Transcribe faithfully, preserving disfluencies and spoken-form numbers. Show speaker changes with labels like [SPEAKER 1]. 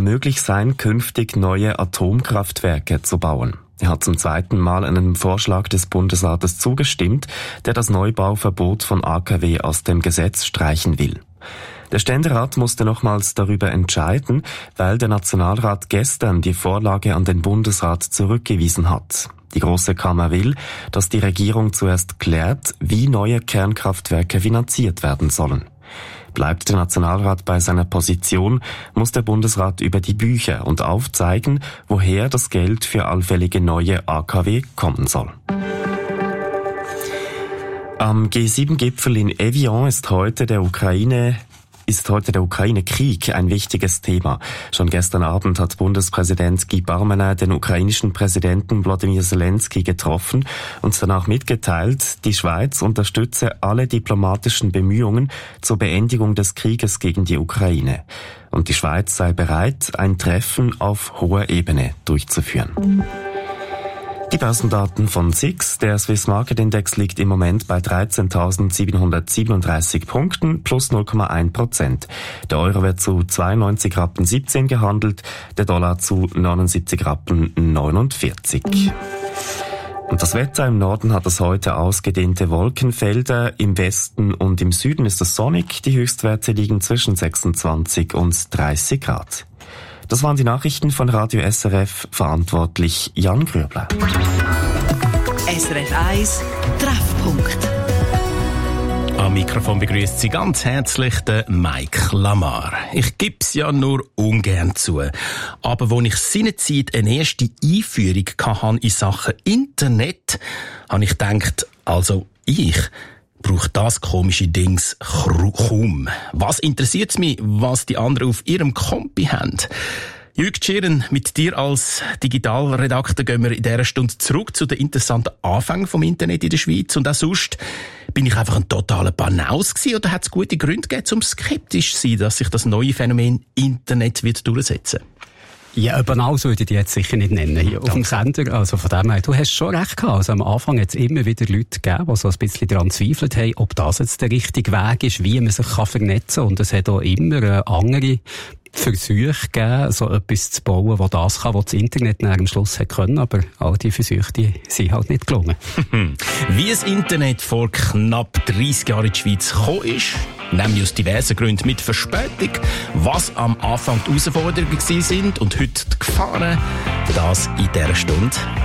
[SPEAKER 1] möglich sein, künftig neue Atomkraftwerke zu bauen. Er hat zum zweiten Mal einem Vorschlag des Bundesrates zugestimmt, der das Neubauverbot von A K W aus dem Gesetz streichen will. Der Ständerat musste nochmals darüber entscheiden, weil der Nationalrat gestern die Vorlage an den Bundesrat zurückgewiesen hat. Die Große Kammer will, dass die Regierung zuerst klärt, wie neue Kernkraftwerke finanziert werden sollen. Bleibt der Nationalrat bei seiner Position, muss der Bundesrat über die Bücher und aufzeigen, woher das Geld für allfällige neue A K W kommen soll. Am G sieben Gipfel in Evian ist heute der Ukraine ist heute der Ukraine-Krieg ein wichtiges Thema. Schon gestern Abend hat Bundespräsident Guy Parmelin den ukrainischen Präsidenten Wladimir Zelensky getroffen und danach mitgeteilt, die Schweiz unterstütze alle diplomatischen Bemühungen zur Beendigung des Krieges gegen die Ukraine. Und die Schweiz sei bereit, ein Treffen auf hoher Ebene durchzuführen. Die Börsendaten von S I X. Der Swiss Market Index liegt im Moment bei dreizehntausendsiebenhundertsiebenunddreißig Punkten, plus null Komma eins Prozent. Der Euro wird zu zweiundneunzig Rappen siebzehn gehandelt, der Dollar zu neunundsiebzig Rappen neunundvierzig. Und das Wetter im Norden hat es heute ausgedehnte Wolkenfelder, im Westen und im Süden ist es sonnig, die Höchstwerte liegen zwischen sechsundzwanzig und dreißig Grad. Das waren die Nachrichten von Radio S R F, verantwortlich Jan Grübler.
[SPEAKER 2] S R F eins Treffpunkt.
[SPEAKER 3] Am Mikrofon begrüßt Sie ganz herzlich den Mike Lamar. Ich gebe es ja nur ungern zu. Aber als ich seinerzeit eine erste Einführung hatte in Sachen Internet, habe ich gedacht, also ich braucht das komische Dings kaum. Was interessiert es mich, was die anderen auf ihrem Kompi haben? Jürg Tschirren, mit dir als Digitalredakteur gehen wir in dieser Stunde zurück zu den interessanten Anfängen vom Internet in der Schweiz. Und auch sonst, bin ich einfach ein totaler Banaus gewesen, oder hat es gute Gründe gegeben, um skeptisch zu sein, dass sich das neue Phänomen Internet wird durchsetzen?
[SPEAKER 4] Ja, Banaus würde ich dich jetzt sicher nicht nennen hier auf dem Sender. Also von dem her, du hast schon recht gehabt. Also am Anfang hat es immer wieder Leute gegeben, die so ein bisschen daran zweifelt haben, ob das jetzt der richtige Weg ist, wie man sich kann vernetzen kann. Und es hat auch immer äh, andere Versuche gegeben, so etwas zu bauen, was das kann, was das Internet am Schluss hat können. Aber all die Versuche, die sind halt nicht gelungen.
[SPEAKER 3] Wie das Internet vor knapp dreissig Jahren in die Schweiz gekommen ist, nämlich aus diversen Gründen mit Verspätung, was am Anfang die Herausforderungen sind und heute die Gefahren, das in dieser Stunde